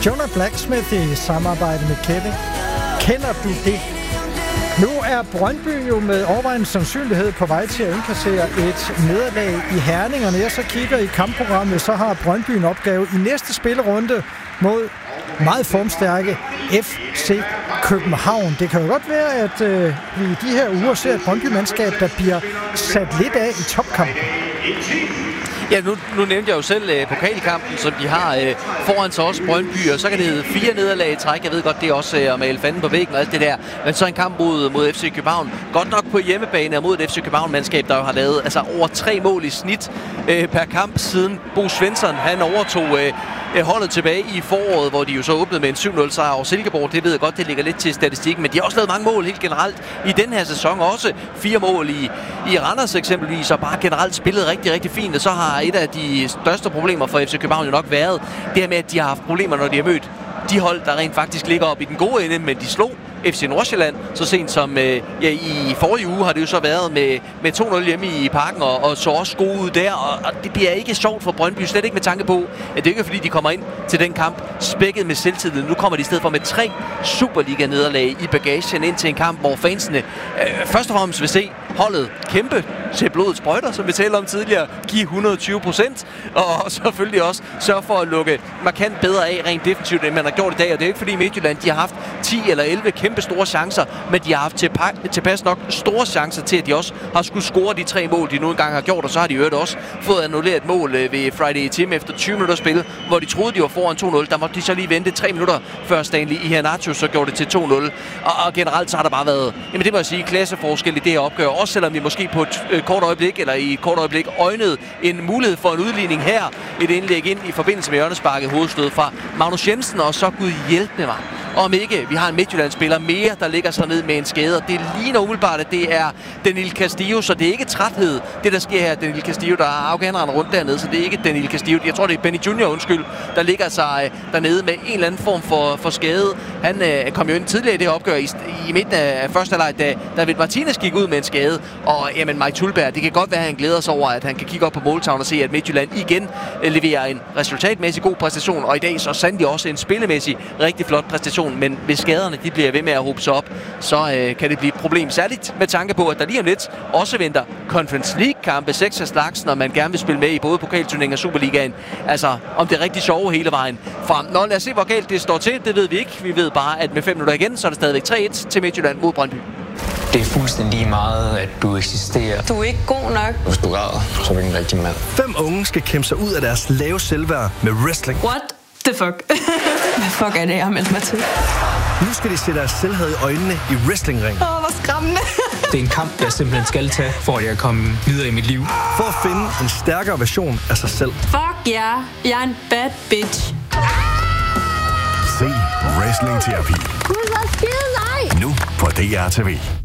Jonah Blacksmith i samarbejde med Kevin. Kender du det? Nu er Brøndby jo med overvejende sandsynlighed på vej til at indkassere et nederlag i Herning, og når jeg så kigger i kampprogrammet, så har Brøndby en opgave i næste spillerunde mod meget formstærke FC København. Det kan jo godt være, at vi i de her uger ser et Brøndby-mandskab, der bliver sat lidt af i topkampen. Ja, nu nævnte jeg jo selv pokalkampen, som de har foran sig også Brøndby, og så kan det hedde 4 nederlag i træk. Jeg ved godt, det er også at male fanden på væggen og alt det der. Men så en kamp mod FC København. Godt nok på hjemmebane og mod et FC København-mandskab, der jo har lavet over 3 mål i snit per kamp, siden Bo Svensson han overtog holdet tilbage i foråret, hvor de jo så åbnede med en 7-0 sejr over Silkeborg. Det ved jeg godt, det ligger lidt til statistikken, men de har også lavet mange mål helt generelt i den her sæson. Også 4 mål i Randers eksempelvis, og bare generelt spillet rigtig, rigtig fint. Og så har et af de største problemer for FC København jo nok været det her med, at de har haft problemer, når de har mødt de hold, der rent faktisk ligger op i den gode ende, men de slog FC Nordsjælland så sent som i forrige uge har det jo så været med 2-0 hjemme i Parken, og så også gode ud der, og det bliver ikke sjovt for Brøndby, slet ikke med tanke på, at det ikke er fordi, de kommer ind til den kamp spækket med selvtillid. Nu kommer de i stedet for med 3 Superliga-nederlag i bagagen ind til en kamp, hvor fansene først og fremmest vil se holdet kæmpe til blodets sprøjter, som vi talte om tidligere, give 120%, og selvfølgelig også sørge for at lukke markant bedre af rent defensivt, end man har gjort i dag. Og det er ikke fordi Midtjylland, de har haft 10 eller 11 kæmpe store chancer, men de har haft tilpas nok store chancer til, at de også har skulle score de 3 mål, de nu engang har gjort, og så har de øvrigt også fået annulleret et mål ved Friday Team efter 20 minutter spil, hvor de troede, de var foran 2-0. Der måtte de så lige vente 3 minutter, før Stanley Iheanacho så gjorde det til 2-0. Og generelt så har der bare været, jamen det må jeg sige, klasseforskel i det her opgør, også selvom vi måske på et kort øjeblik, eller i et kort øjeblik øjnede en mulighed for en udligning her. Et indlæg ind i forbindelse med hjørnesparket hovedstød fra Magnus Jensen, og så Gud hjælpe mig. Om ikke vi har en Midtjylland-spiller mere, der ligger sig ned med en skade. Det ligner umiddelbart, at det er Danil Castillo, så det er ikke træthed, det der sker her. Danil Castillo, der er afghaneren rundt dernede, så det er ikke Danil Castillo. Jeg tror, det er Benny Junior, der ligger sig dernede med en eller anden form for skade. Han kom jo ind tidligere i det her opgør i midten af første halvleg, da David Martinez gik ud med en skade. Og jamen, Mike Thulberg, det kan godt være, at han glæder sig over, at han kan kigge op på måltavlen og se, at Midtjylland igen leverer en resultatmæssig god præstation, og i dag så sandelig også en spillemæssig rigtig flot præstation. Men hvis skaderne de bliver ved med at hobe sig op, så kan det blive et problem. Særligt med tanke på, at der lige om lidt også venter Conference League-kampe, 6 af slagsen, når man gerne vil spille med i både pokalturneringen og Superligaen. Altså, om det er rigtig sjove hele vejen frem. Nå, lad os se, hvor galt det står til. Det ved vi ikke. Vi ved bare, at med 5 minutter igen, så er det stadigvæk 3-1 til Midtjylland mod Brøndby. Det er fuldstændig meget, at du eksisterer. Du er ikke god nok. Hvis du græder, så er du ikke en rigtig mand. 5 unge skal kæmpe sig ud af deres lave selvværd med wrestling. What the fuck? Hvad fuck er det, jeg har meldt mig til? Nu skal de se deres selvhed i øjnene i wrestlingring. Hvor skræmmende. Det er en kamp, jeg simpelthen skal tage, for at jeg kommer videre i mit liv. For at finde en stærkere version af sig selv. Fuck ja, jeg er en bad bitch. Se Wrestling Terapi. Gud, hvor skide nej! Nu på DR TV.